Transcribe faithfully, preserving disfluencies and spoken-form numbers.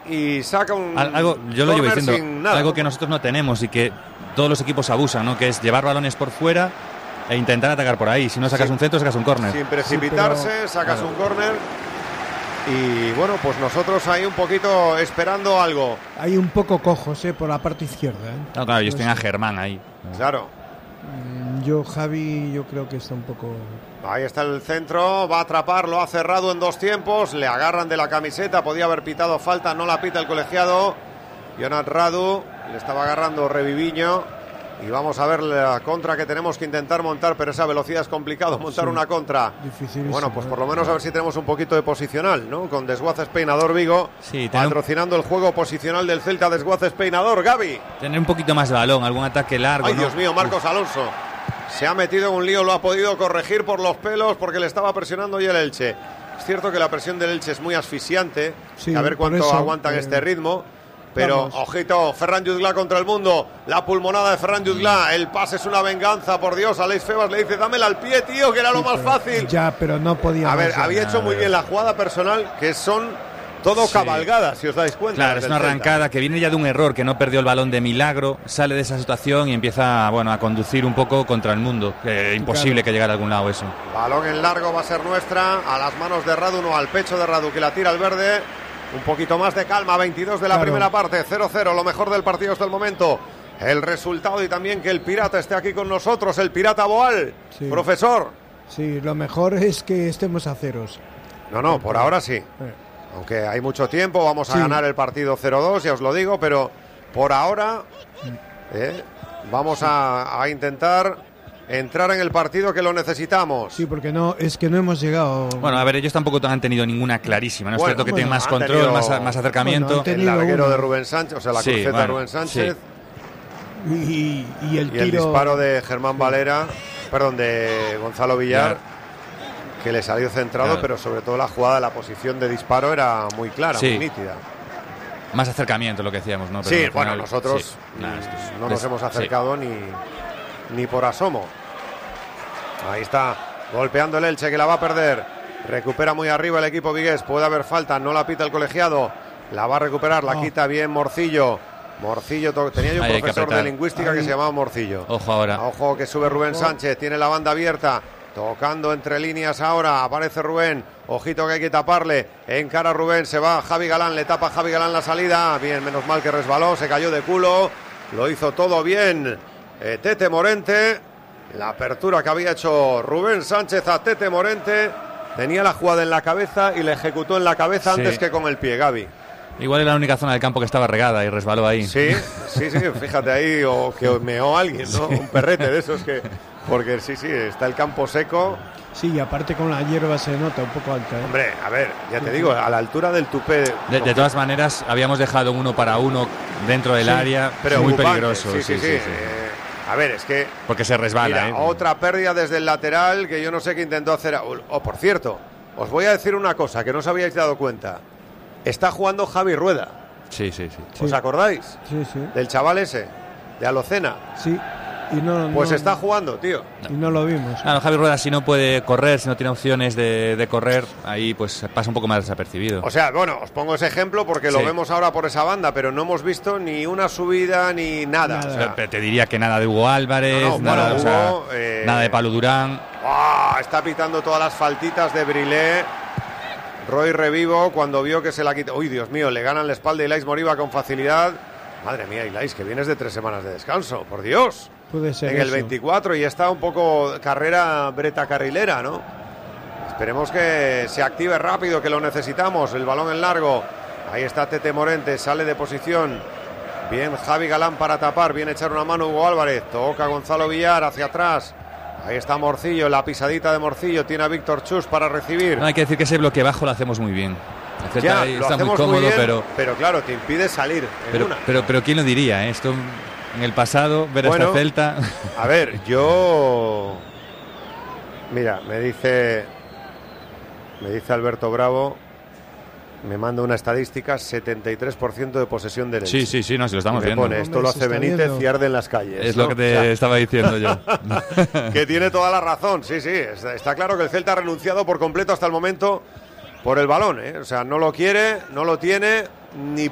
y saca un algo, yo lo llevo córner diciendo, sin nada. algo que nosotros no tenemos y que todos los equipos abusan, ¿no? Que es llevar balones por fuera e intentar atacar por ahí. Si no sacas sí. un centro, sacas un córner. Sin precipitarse, sí, pero... sacas claro. un córner. Y bueno, pues nosotros ahí un poquito esperando algo. Hay un poco cojos, ¿eh? Por la parte izquierda, ¿eh? No, claro, ellos no tienen a Germán ahí. Claro. Yo, Javi, yo creo que está un poco... Ahí está el centro, va a atrapar, lo ha cerrado en dos tiempos, le agarran de la camiseta, podía haber pitado falta, no la pita el colegiado. Jonat Radu, le estaba agarrando Reviviño. Y vamos a ver la contra que tenemos que intentar montar, pero esa velocidad es complicado, montar sí, una contra. Bueno, pues por lo menos a ver si tenemos un poquito de posicional, ¿no? Con Desguaces Peinador Vigo, sí, patrocinando un... el juego posicional del Celta Desguaces Peinador. Gaby. Tener un poquito más de balón, algún ataque largo. Ay, ¿no? Dios mío, Marcos Alonso. Se ha metido en un lío, lo ha podido corregir por los pelos porque le estaba presionando y el Elche. Es cierto que la presión del Elche es muy asfixiante, sí, a ver cuánto eso, aguantan eh... este ritmo. Pero, vamos. Ojito, Ferran Jutgla contra el mundo. La pulmonada de Ferran Jutgla. El pase es una venganza, por Dios. Aleix Febas le dice, dámela al pie, tío, que era sí, lo más fácil. Ya, pero no podía. A ver, había hecho muy bien la jugada personal, que son todo sí. cabalgadas, si os dais cuenta. Claro, es una arrancada Celta. Que viene ya de un error, que no perdió el balón de milagro. Sale de esa situación y empieza, bueno, a conducir un poco contra el mundo. Eh, imposible claro. que llegara a algún lado eso. Balón en largo va a ser nuestra. A las manos de Radu, no al pecho de Radu, que la tira al verde. Un poquito más de calma, veintidós de la claro. primera parte, cero cero, lo mejor del partido hasta el momento. El resultado y también que el Pirata esté aquí con nosotros, el Pirata Boal, sí. profesor. Sí, lo mejor es que estemos a ceros. No, no, por ahora sí. Eh. Aunque hay mucho tiempo, vamos a sí. ganar el partido cero dos, ya os lo digo, pero por ahora eh, vamos a, a intentar... entrar en el partido que lo necesitamos. Sí, porque no es que no hemos llegado. Bueno, a ver, ellos tampoco han tenido ninguna clarísima, ¿no? Bueno, es cierto que bueno, tienen más control, tenido... más, más acercamiento. Bueno, el larguero uno. de Rubén Sánchez, o sea, la sí, cruceta bueno, de Rubén Sánchez. Sí. Y, y, el, y tiro... el disparo de Germán Valera, perdón, de Gonzalo Villar, claro. que le salió centrado, claro. pero sobre todo la jugada, la posición de disparo era muy clara, sí. muy nítida. Más acercamiento, lo que decíamos, ¿no? Pero sí, final, bueno, nosotros sí. Nah, es que es, no nos es, hemos acercado sí. ni, ni por asomo. Ahí está, golpeando el Elche, que la va a perder. Recupera muy arriba el equipo vigués. Puede haber falta, no la pita el colegiado. La va a recuperar, la oh. quita bien Morcillo. Morcillo, tenía yo un Ahí profesor de lingüística Ahí. que se llamaba Morcillo. Ojo ahora. Ojo que sube Rubén oh. Sánchez, tiene la banda abierta. Tocando entre líneas ahora, aparece Rubén. Ojito que hay que taparle. Encara Rubén, se va Javi Galán, le tapa Javi Galán la salida. Bien, menos mal que resbaló, se cayó de culo. Lo hizo todo bien eh, Tete Morente. La apertura que había hecho Rubén Sánchez a Tete Morente. Tenía la jugada en la cabeza y la ejecutó en la cabeza sí. antes que con el pie, Gaby. Igual era la única zona del campo que estaba regada y resbaló ahí. Sí, sí, sí, fíjate ahí, o que meó alguien, ¿no? Un perrete de esos que... Porque sí, sí, está el campo seco. Sí, y aparte con la hierba se nota un poco alta, ¿eh? Hombre, a ver, ya te digo, a la altura del tupé... De, de todas maneras, habíamos dejado uno para uno dentro del sí, área, pero muy peligroso. Sí, sí, sí. sí, sí. sí. Eh, A ver, es que... Porque se resbala, mira, ¿eh? Otra pérdida desde el lateral que yo no sé qué intentó hacer... O oh, por cierto, os voy a decir una cosa que no os habíais dado cuenta. Está jugando Javi Rueda. Sí, sí, sí. ¿Os sí. acordáis? Sí, sí. Del chaval ese, de Alocena. Sí. Y no, pues no, está jugando, tío. Y no lo vimos. Claro, Javi Rueda, si no puede correr, si no tiene opciones de, de correr, ahí pues pasa un poco más desapercibido. O sea, bueno, os pongo ese ejemplo porque sí. lo vemos ahora por esa banda, pero no hemos visto ni una subida ni nada. nada. O sea, te diría que nada de Hugo Álvarez, no, no, nada, Hugo, o sea, eh... nada de Pablo Durán. Oh, está pitando todas las faltitas de Brilé. Roy Revivo cuando vio que se la quitó. Uy, Dios mío, le ganan la espalda a Ilais Moriba con facilidad. Madre mía, Ilais, que vienes de tres semanas de descanso, por Dios. Puede ser en eso. El veinticuatro y está un poco carrera breta carrilera, ¿no? Esperemos que se active rápido, que lo necesitamos. El balón en largo. Ahí está Tete Morente, sale de posición. Bien Javi Galán para tapar, viene a echar una mano Hugo Álvarez. Toca Gonzalo Villar hacia atrás. Ahí está Morcillo, la pisadita de Morcillo. Tiene a Víctor Chus para recibir. No, hay que decir que ese bloque bajo lo hacemos muy bien. Ya, ahí, lo está hacemos muy cómodo, muy bien, pero... pero claro, te impide salir en pero, una. Pero, pero ¿quién lo diría? Eh? Esto en el pasado, ver bueno, esta Celta... A ver, yo... Mira, me dice... Me dice Alberto Bravo... Me manda una estadística, setenta y tres por ciento de posesión de Elche. Sí, sí, sí, no, si lo estamos viendo. Pone, esto lo hace Benítez y arde en las calles. Es ¿no? lo que te o sea, estaba diciendo yo. Que tiene toda la razón, sí, sí. Está, está claro que el Celta ha renunciado por completo hasta el momento por el balón, ¿eh? O sea, no lo quiere, no lo tiene, ni